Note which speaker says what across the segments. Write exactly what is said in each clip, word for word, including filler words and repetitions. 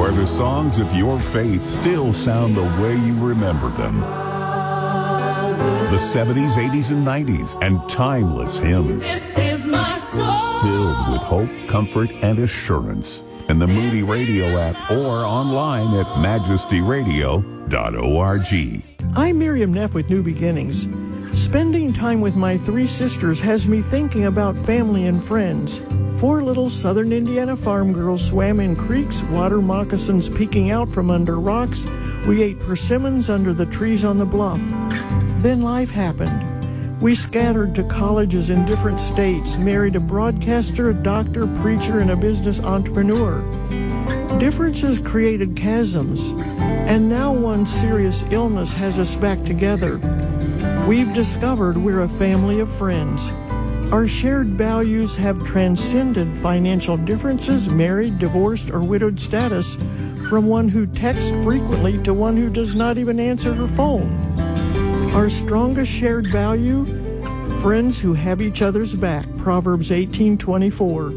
Speaker 1: where the songs of your faith still sound the way you remember them. The seventies, eighties, and nineties, and timeless hymns.
Speaker 2: This is my soul.
Speaker 1: Filled with hope, comfort, and assurance. In the Moody Radio app or online at majesty radio dot org.
Speaker 3: I'm Miriam Neff with New Beginnings. Spending time with my three sisters has me thinking about family and friends. Four little southern Indiana farm girls swam in creeks, water moccasins peeking out from under rocks. We ate persimmons under the trees on the bluff. Then life happened. We scattered to colleges in different states, married a broadcaster, a doctor, preacher, and a business entrepreneur. Differences created chasms, and now one serious illness has us back together. We've discovered we're a family of friends. Our shared values have transcended financial differences, married, divorced, or widowed status, from one who texts frequently to one who does not even answer her phone. Our strongest shared value? Friends who have each other's back. Proverbs eighteen twenty-four.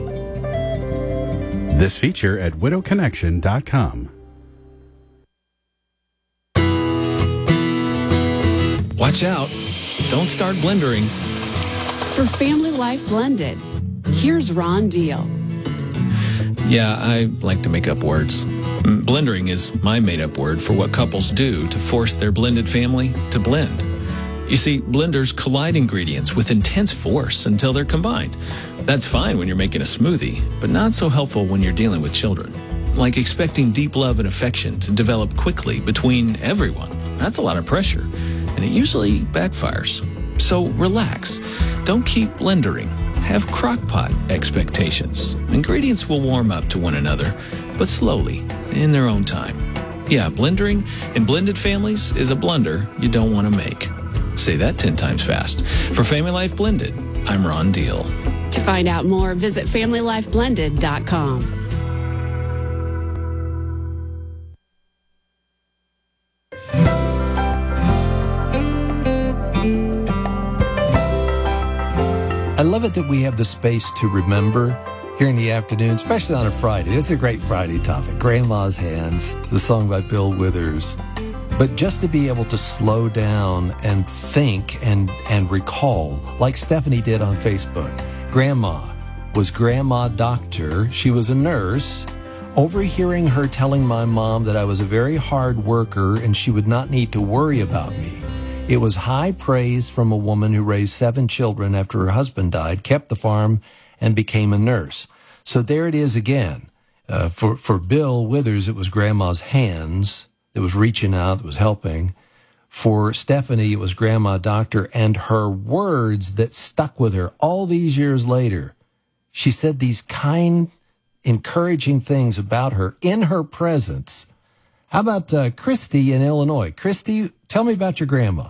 Speaker 4: This feature at widow connection dot com.
Speaker 5: Watch out. Don't start blendering.
Speaker 6: For Family Life Blended, here's Ron Deal.
Speaker 5: Yeah, I like to make up words. Blendering is my made-up word for what couples do to force their blended family to blend. You see, blenders collide ingredients with intense force until they're combined. That's fine when you're making a smoothie, but not so helpful when you're dealing with children. Like expecting deep love and affection to develop quickly between everyone. That's a lot of pressure, and it usually backfires. So relax. Don't keep blendering. Have crock-pot expectations. Ingredients will warm up to one another, but slowly, in their own time. Yeah, blendering in blended families is a blunder you don't want to make. Say that ten times fast. For Family Life Blended, I'm Ron Deal.
Speaker 6: To find out more, visit family life blended dot com.
Speaker 7: I love it that we have the space to remember here in the afternoon, especially on a Friday. It's a great Friday topic. Grandma's Hands, the song by Bill Withers. But just to be able to slow down and think and, and recall, like Stephanie did on Facebook. Grandma was Grandma Doctor. She was a nurse. Overhearing her telling my mom that I was a very hard worker and she would not need to worry about me. It was high praise from a woman who raised seven children after her husband died, kept the farm, and became a nurse. So there it is again. Uh, for, for Bill Withers, it was Grandma's hands that was reaching out, that was helping. For Stephanie, it was Grandma Doctor and her words that stuck with her all these years later. She said these kind, encouraging things about her in her presence. How about uh, Christy in Illinois? Christy, tell me about your grandma.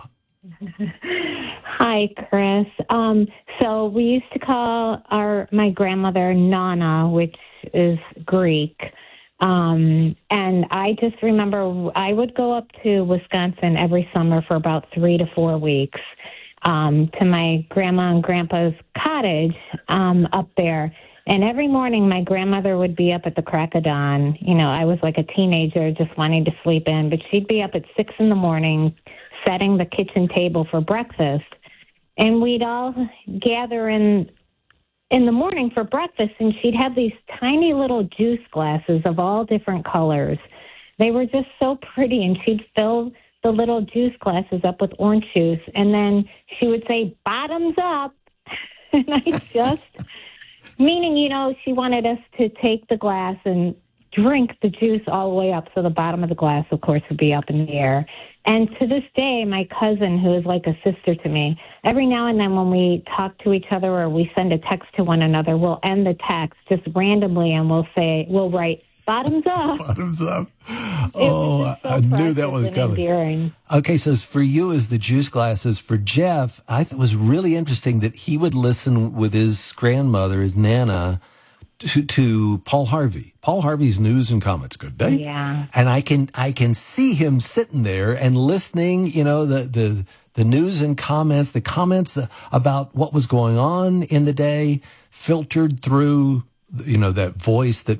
Speaker 8: Hi, Chris. Um, so we used to call our my grandmother Nana, which is Greek. Um, and I just remember I would go up to Wisconsin every summer for about three to four weeks um, to my grandma and grandpa's cottage um, up there. And every morning my grandmother would be up at the crack of dawn. You know, I was like a teenager just wanting to sleep in, but she'd be up at six in the morning setting the kitchen table for breakfast. And we'd all gather in in the morning for breakfast, and she'd have these tiny little juice glasses of all different colors. They were just so pretty, and she'd fill the little juice glasses up with orange juice, and then she would say, bottoms up. And I just, meaning, you know, she wanted us to take the glass and drink the juice all the way up, so the bottom of the glass, of course, would be up in the air. And to this day, my cousin, who is like a sister to me, every now and then when we talk to each other or we send a text to one another, we'll end the text just randomly and we'll say, we'll write, bottoms up.
Speaker 7: Bottoms up. Oh,
Speaker 8: so
Speaker 7: I knew that was coming.
Speaker 8: Endearing.
Speaker 7: Okay, so for you as the juice glasses, for Jeff, I thought it was really interesting that he would listen with his grandmother, his Nana, To, to Paul Harvey. Paul Harvey's News and Comments. Good day.
Speaker 8: Yeah.
Speaker 7: And I can I can see him sitting there and listening, you know, the the the news and comments, the comments about what was going on in the day, filtered through, you know, that voice that